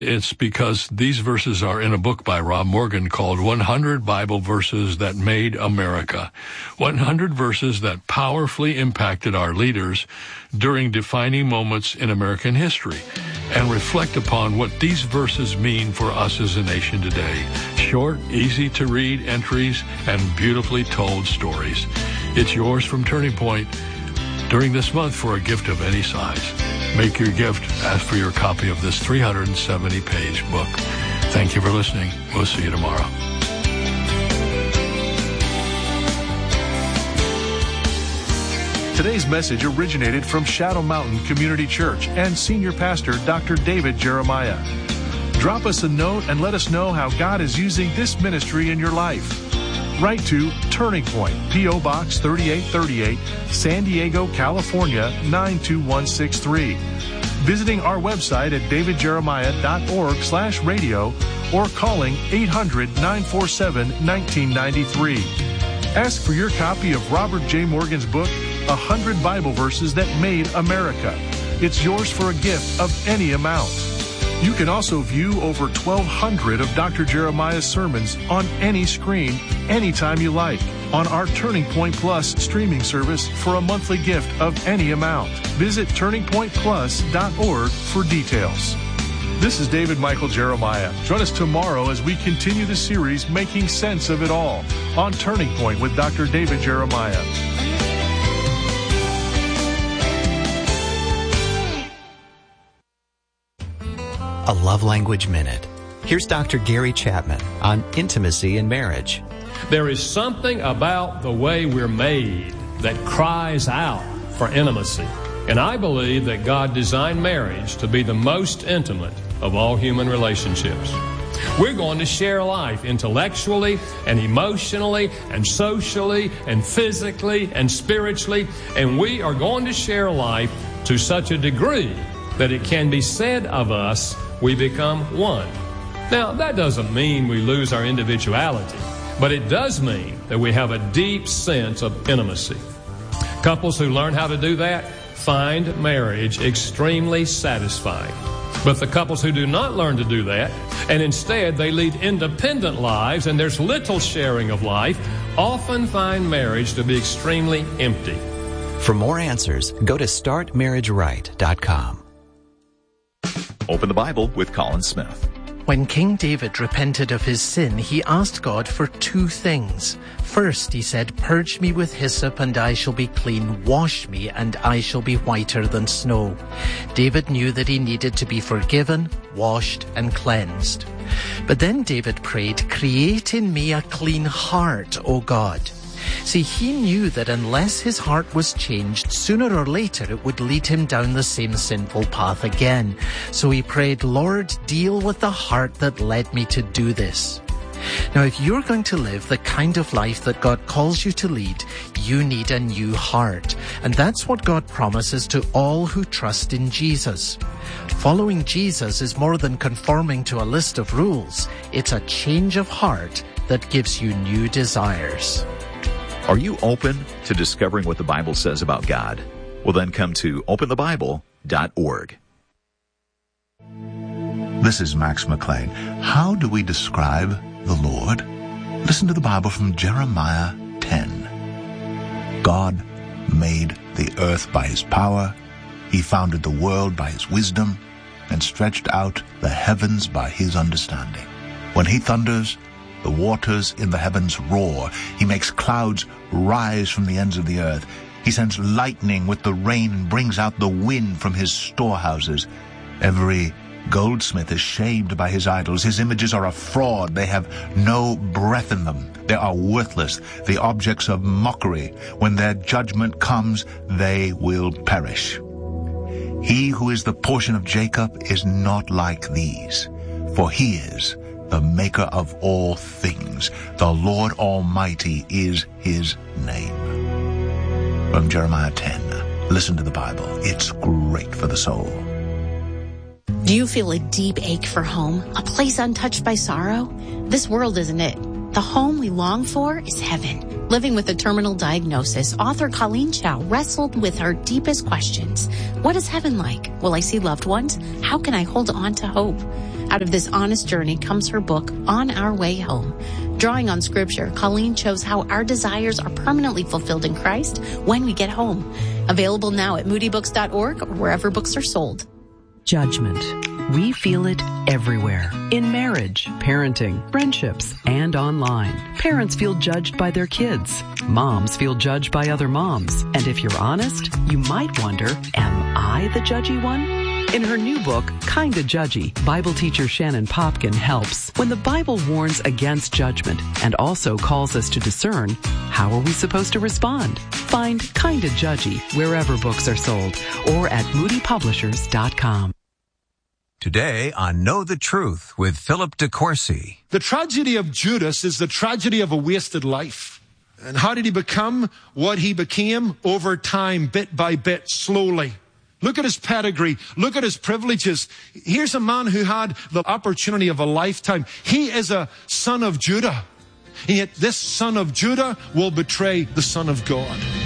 It's because these verses are in a book by Rob Morgan called 100 Bible Verses That Made America. 100 verses that powerfully impacted our leaders during defining moments in American history, and reflect upon what these verses mean for us as a nation today. Short, easy-to-read entries and beautifully told stories. It's yours from Turning Point during this month for a gift of any size. Make your gift. Ask for your copy of this 370-page book. Thank you for listening. We'll see you tomorrow. Today's message originated from Shadow Mountain Community Church and Senior Pastor Dr. David Jeremiah. Drop us a note and let us know how God is using this ministry in your life. Write to Turning Point, P.O. Box 3838, San Diego, California, 92163. Visiting our website at davidjeremiah.org/radio or calling 800-947-1993. Ask for your copy of Robert J. Morgan's book, 100 Bible Verses That Made America. It's yours for a gift of any amount. You can also view over 1,200 of Dr. Jeremiah's sermons on any screen, anytime you like, on our Turning Point Plus streaming service for a monthly gift of any amount. Visit turningpointplus.org for details. This is David Michael Jeremiah. Join us tomorrow as we continue the series Making Sense of It All on Turning Point with Dr. David Jeremiah. A Love Language Minute. Here's Dr. Gary Chapman on intimacy in marriage. There is something about the way we're made that cries out for intimacy. And I believe that God designed marriage to be the most intimate of all human relationships. We're going to share life intellectually and emotionally and socially and physically and spiritually. And we are going to share life to such a degree that it can be said of us, we become one. Now, that doesn't mean we lose our individuality, but it does mean that we have a deep sense of intimacy. Couples who learn how to do that find marriage extremely satisfying. But the couples who do not learn to do that, and instead they lead independent lives and there's little sharing of life, often find marriage to be extremely empty. For more answers, go to startmarriageright.com. Open the Bible with Colin Smith. When King David repented of his sin, he asked God for two things. First, he said, "Purge me with hyssop, and I shall be clean. Wash me, and I shall be whiter than snow." David knew that he needed to be forgiven, washed, and cleansed. But then David prayed, "Create in me a clean heart, O God." See, he knew that unless his heart was changed, sooner or later it would lead him down the same sinful path again. So he prayed, "Lord, deal with the heart that led me to do this." Now, if you're going to live the kind of life that God calls you to lead, you need a new heart. And that's what God promises to all who trust in Jesus. Following Jesus is more than conforming to a list of rules. It's a change of heart that gives you new desires. Are you open to discovering what the Bible says about God? Well, then come to openthebible.org. This is Max McLean. How do we describe the Lord? Listen to the Bible from Jeremiah 10. God made the earth by his power. He founded the world by his wisdom and stretched out the heavens by his understanding. When he thunders, the waters in the heavens roar. He makes clouds rise from the ends of the earth. He sends lightning with the rain and brings out the wind from his storehouses. Every goldsmith is shamed by his idols. His images are a fraud. They have no breath in them. They are worthless, the objects of mockery. When their judgment comes, they will perish. He who is the portion of Jacob is not like these, for he is the maker of all things. The Lord Almighty is his name. From Jeremiah 10, listen to the Bible. It's great for the soul. Do you feel a deep ache for home? A place untouched by sorrow? This world isn't it. The home we long for is heaven. Living with a terminal diagnosis, author Colleen Chow wrestled with her deepest questions. What is heaven like? Will I see loved ones? How can I hold on to hope? Out of this honest journey comes her book, On Our Way Home. Drawing on scripture, Colleen shows how our desires are permanently fulfilled in Christ when we get home. Available now at moodybooks.org or wherever books are sold. Judgment. We feel it everywhere. In marriage, parenting, friendships, and online. Parents feel judged by their kids. Moms feel judged by other moms. And if you're honest, you might wonder, am I the judgy one? In her new book, Kinda Judgy, Bible teacher Shannon Popkin helps. When the Bible warns against judgment and also calls us to discern, how are we supposed to respond? Find Kinda Judgy wherever books are sold or at moodypublishers.com. Today on Know the Truth with Philip DeCourcy. The tragedy of Judas is the tragedy of a wasted life. And how did he become what he became? Over time, bit by bit, slowly. Look at his pedigree. Look at his privileges. Here's a man who had the opportunity of a lifetime. He is a son of Judah. And yet this son of Judah will betray the Son of God.